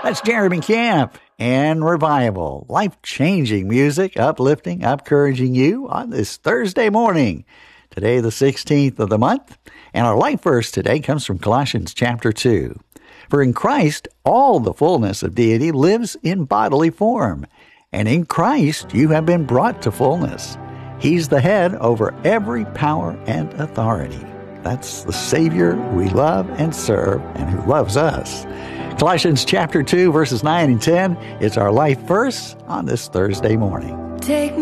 That's Jeremy Camp and Revival. Life-changing music, uplifting, encouraging you on this Thursday morning. Today, the 16th of the month. And our life verse today comes from Colossians chapter 2. For in Christ, all the fullness of deity lives in bodily form. And in Christ, you have been brought to fullness. He's the head over every power and authority. That's the Savior we love and serve and who loves us. Colossians chapter 2, verses 9 and 10 is our life verse on this Thursday morning. Take